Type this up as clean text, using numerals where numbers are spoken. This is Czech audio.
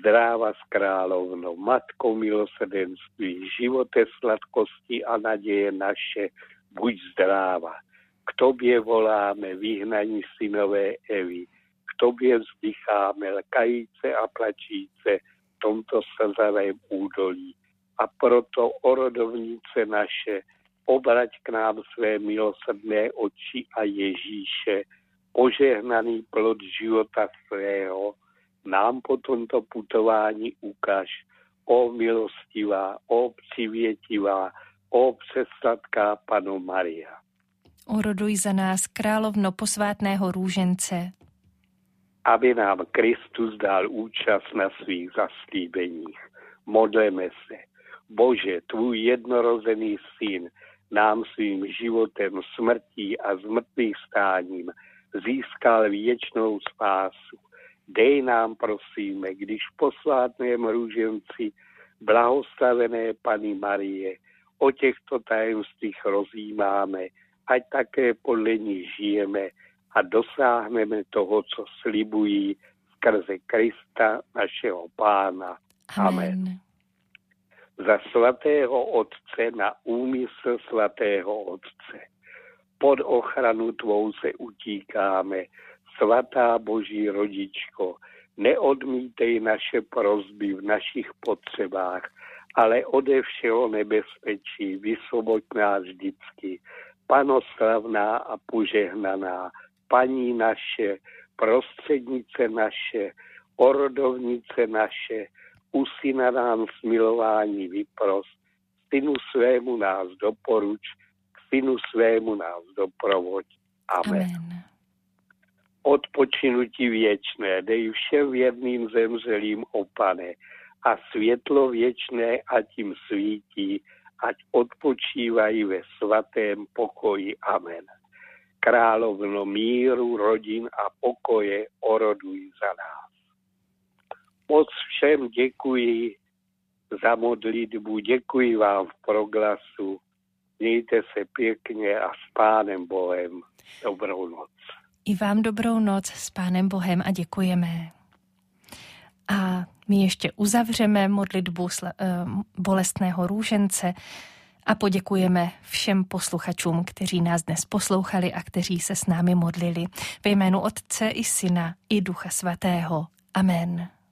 zdráva z královno, matko milosrdenství, živote, sladkosti a naděje naše, buď zdráva. K tobě voláme, vyhnaní synové Evy, k tobě vzdycháme, lkajíce a plačíce v tomto slzavém údolí. A proto, o rodovnice naše, obrať k nám své milosrdné oči a Ježíše, požehnaný plod života svého, nám po tomto putování ukaž, ó milostivá, ó přivětivá, ó přesladká Panno Maria. Oroduj za nás, královno posvátného růžence. Aby nám Kristus dal účast na svých zaslíbeních. Modleme se. Bože, tvůj jednorozený syn nám svým životem, smrtí a zmrtvých stáním získal věčnou spásu. Dej nám, prosíme, když v posvátném růženci blahoslavené Panny Marie o těchto tajemstvích rozjímáme, ať také podle nich žijeme a dosáhneme toho, co slibují skrze Krista, našeho Pána. Amen. Za svatého Otce na úmysl svatého Otce. Pod ochranu tvou se utíkáme, svatá Boží rodičko, neodmítej naše prosby v našich potřebách, ale ode všeho nebezpečí vysvoboď nás vždycky. Panno slavná a požehnaná, Paní naše, prostřednice naše, orodovnice naše, u syna nám smilování vypros, synu svému nás doporuč, k synu svému nás doprovoď. Amen. Odpočinutí věčné dej všem věrným zemřelým, o Pane, a světlo věčné ať jim svítí, ať odpočívají ve svatém pokoji. Amen. Královno míru, rodin a pokoje, oroduj za nás. Moc všem děkuji za modlitbu, děkuji vám v Proglasu. Mějte se pěkně a s Pánem Bohem. Dobrou noc. I vám dobrou noc s Pánem Bohem a děkujeme. A my ještě uzavřeme modlitbu bolestného růžence a poděkujeme všem posluchačům, kteří nás dnes poslouchali a kteří se s námi modlili. Ve jménu Otce i Syna i Ducha Svatého. Amen.